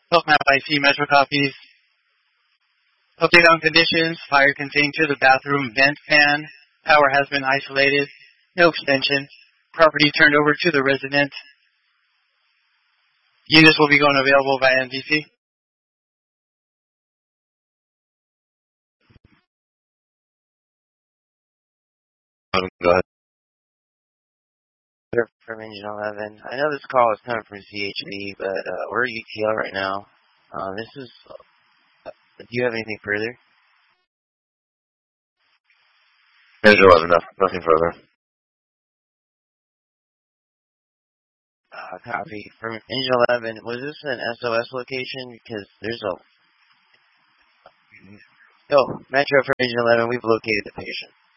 Help map IC Metro copies. Update on conditions. Fire contained to the bathroom vent fan. Power has been isolated. No extension. Property turned over to the resident. Units will be going available by NVC. Go ahead. From Engine 11. I know this call is coming from CHD, but we're at UTL right now. Do you have anything further? Engine 11, nothing further. Copy. From Engine 11, was this an SOS location? Because there's a... Metro for Engine 11, we've located the patient.